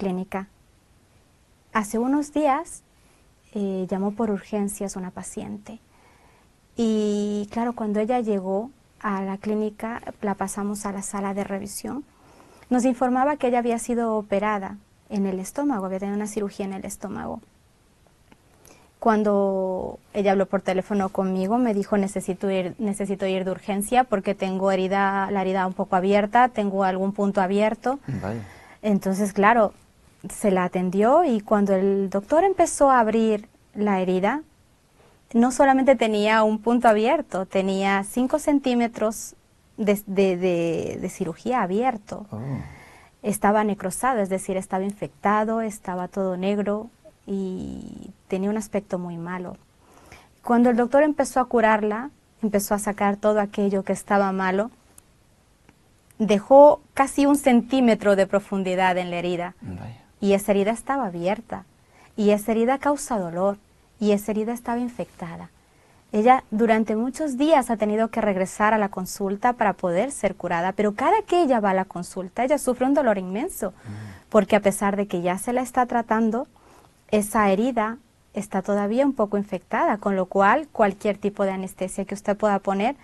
clínica. Hace unos días llamó por urgencias una paciente. Y claro, cuando ella llegó a la clínica, la pasamos a la sala de revisión. Nos informaba que ella había sido operada en el estómago, había tenido una cirugía en el estómago. Cuando ella habló por teléfono conmigo, me dijo, necesito ir de urgencia porque tengo la herida un poco abierta, tengo algún punto abierto. Vaya. Entonces, claro, se la atendió y cuando el doctor empezó a abrir la herida, no solamente tenía un punto abierto, tenía 5 centímetros de cirugía abierto. Oh. Estaba necrosado, es decir, estaba infectado, estaba todo negro y tenía un aspecto muy malo. Cuando el doctor empezó a curarla, empezó a sacar todo aquello que estaba malo, dejó casi 1 centímetro de profundidad en la herida. Vaya. Y esa herida estaba abierta, y esa herida causa dolor, y esa herida estaba infectada. Ella durante muchos días ha tenido que regresar a la consulta para poder ser curada, pero cada que ella va a la consulta, ella sufre un dolor inmenso, porque a pesar de que ya se la está tratando, esa herida está todavía un poco infectada, con lo cual cualquier tipo de anestesia que usted pueda poner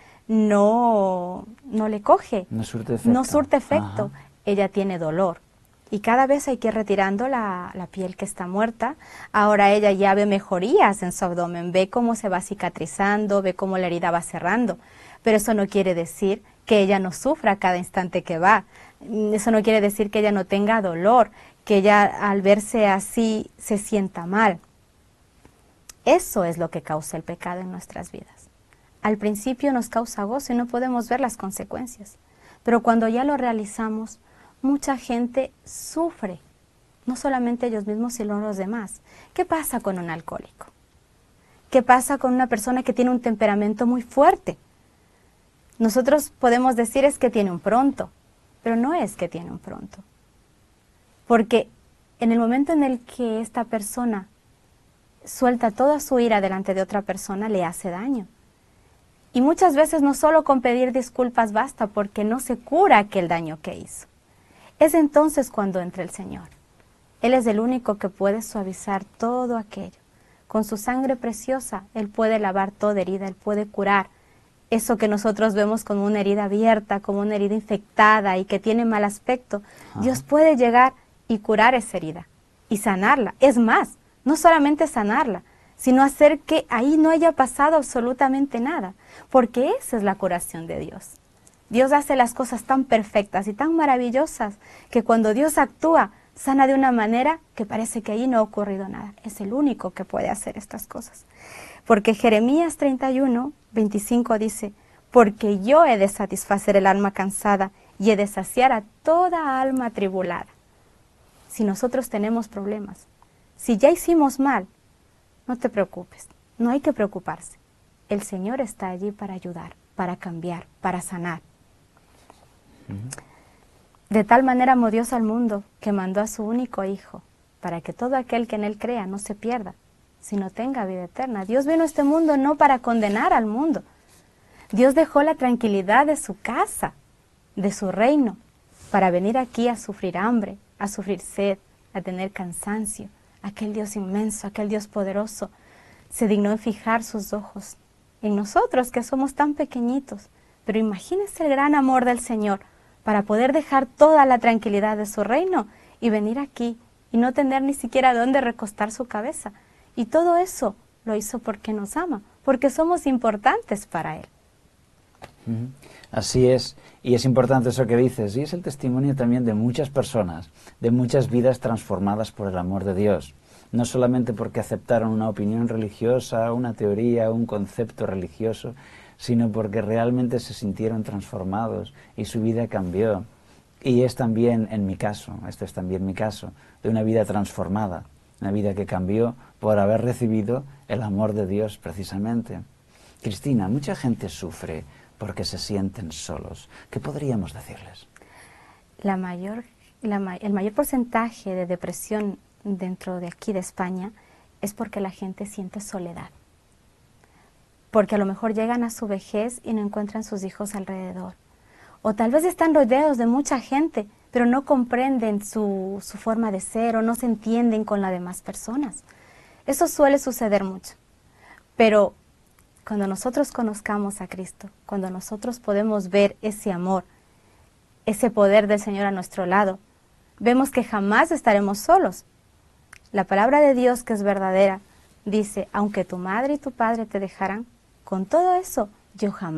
no le coge. No surte efecto. No surte efecto. Ajá. Ella tiene dolor. Y cada vez hay que ir retirando la piel que está muerta. Ahora ella ya ve mejorías en su abdomen, ve cómo se va cicatrizando, ve cómo la herida va cerrando. Pero eso no quiere decir que ella no sufra cada instante que va. Eso no quiere decir que ella no tenga dolor, que ella al verse así se sienta mal. Eso es lo que causa el pecado en nuestras vidas. Al principio nos causa gozo y no podemos ver las consecuencias. Pero cuando ya lo realizamos, mucha gente sufre, no solamente ellos mismos, sino los demás. ¿Qué pasa con un alcohólico? ¿Qué pasa con una persona que tiene un temperamento muy fuerte? Nosotros podemos decir es que tiene un pronto, pero no es que tiene un pronto. Porque en el momento en el que esta persona suelta toda su ira delante de otra persona, le hace daño. Y muchas veces no solo con pedir disculpas basta, porque no se cura aquel daño que hizo. Es entonces cuando entra el Señor. Él es el único que puede suavizar todo aquello. Con su sangre preciosa, Él puede lavar toda herida, Él puede curar eso que nosotros vemos como una herida abierta, como una herida infectada y que tiene mal aspecto. Ajá. Dios puede llegar y curar esa herida y sanarla. Es más, no solamente sanarla, sino hacer que ahí no haya pasado absolutamente nada, porque esa es la curación de Dios. Dios hace las cosas tan perfectas y tan maravillosas que cuando Dios actúa, sana de una manera que parece que ahí no ha ocurrido nada. Es el único que puede hacer estas cosas. Porque Jeremías 31, 25 dice, porque yo he de satisfacer el alma cansada y he de saciar a toda alma atribulada. Si nosotros tenemos problemas, si ya hicimos mal, no te preocupes, no hay que preocuparse. El Señor está allí para ayudar, para cambiar, para sanar. De tal manera amó Dios al mundo que mandó a su único Hijo, para que todo aquel que en Él crea no se pierda, sino tenga vida eterna. Dios vino a este mundo no para condenar al mundo. Dios dejó la tranquilidad de su casa, de su reino, para venir aquí a sufrir hambre, a sufrir sed, a tener cansancio. Aquel Dios inmenso, aquel Dios poderoso, se dignó en fijar sus ojos en nosotros que somos tan pequeñitos. Pero imagínense el gran amor del Señor para poder dejar toda la tranquilidad de su reino y venir aquí y no tener ni siquiera dónde recostar su cabeza. Y todo eso lo hizo porque nos ama, porque somos importantes para Él. Así es, y es importante eso que dices, y es el testimonio también de muchas personas, de muchas vidas transformadas por el amor de Dios. No solamente porque aceptaron una opinión religiosa, una teoría, un concepto religioso, sino porque realmente se sintieron transformados y su vida cambió. Y es también en mi caso, este es también mi caso, de una vida transformada, una vida que cambió por haber recibido el amor de Dios precisamente. Cristina, mucha gente sufre porque se sienten solos. ¿Qué podríamos decirles? El mayor porcentaje de depresión dentro de aquí de España es porque la gente siente soledad. Porque a lo mejor llegan a su vejez y no encuentran sus hijos alrededor. O tal vez están rodeados de mucha gente, pero no comprenden su forma de ser o no se entienden con las demás personas. Eso suele suceder mucho. Pero cuando nosotros conozcamos a Cristo, cuando nosotros podemos ver ese amor, ese poder del Señor a nuestro lado, vemos que jamás estaremos solos. La palabra de Dios, que es verdadera, dice, aunque tu madre y tu padre te dejaran, con todo eso, yo jamás